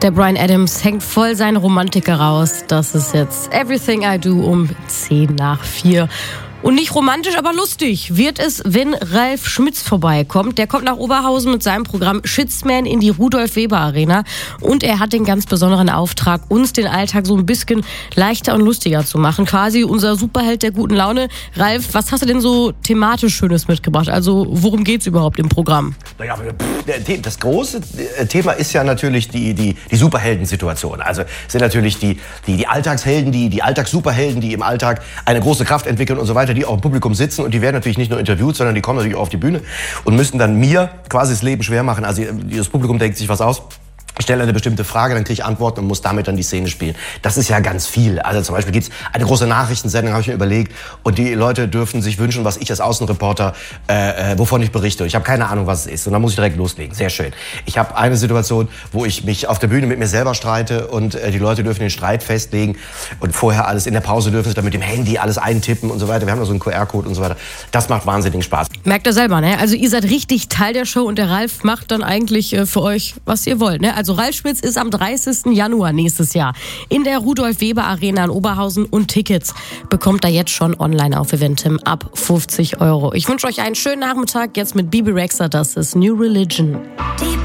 Der Bryan Adams hängt voll seine Romantiker raus. Das ist jetzt Everything I Do um 4:10. Und nicht romantisch, aber lustig wird es, wenn Ralf Schmitz vorbeikommt. Der kommt nach Oberhausen mit seinem Programm Schizman in die Rudolf-Weber-Arena. Und er hat den ganz besonderen Auftrag, uns den Alltag so ein bisschen leichter und lustiger zu machen. Quasi unser Superheld der guten Laune. Ralf, was hast du denn so thematisch Schönes mitgebracht? Also worum geht's überhaupt im Programm? Naja, das große Thema ist ja natürlich die Superheldensituation. Also es sind natürlich die Alltagshelden, die Alltagssuperhelden, die im Alltag eine große Kraft entwickeln und so weiter, die auch im Publikum sitzen, und die werden natürlich nicht nur interviewt, sondern die kommen natürlich auch auf die Bühne und müssen dann mir quasi das Leben schwer machen. Also das Publikum denkt sich was aus. Ich stelle eine bestimmte Frage, dann kriege ich Antworten und muss damit dann die Szene spielen. Das ist ja ganz viel. Also zum Beispiel gibt's eine große Nachrichtensendung, habe ich mir überlegt, und die Leute dürfen sich wünschen, was ich als Außenreporter, wovon ich berichte. Ich habe keine Ahnung, was es ist, und dann muss ich direkt loslegen. Sehr schön. Ich habe eine Situation, wo ich mich auf der Bühne mit mir selber streite, und die Leute dürfen den Streit festlegen und vorher alles in der Pause dürfen sie dann mit dem Handy alles eintippen und so weiter. Wir haben da so einen QR-Code und so weiter. Das macht wahnsinnigen Spaß. Merkt ihr selber, ne? Also ihr seid richtig Teil der Show, und der Ralf macht dann eigentlich für euch, was ihr wollt, ne? Also Ralf Schmitz ist am 30. Januar nächstes Jahr in der Rudolf-Weber-Arena in Oberhausen, und Tickets bekommt ihr jetzt schon online auf Eventim ab 50 €. Ich wünsche euch einen schönen Nachmittag jetzt mit Bibi Rexha. Das ist New Religion.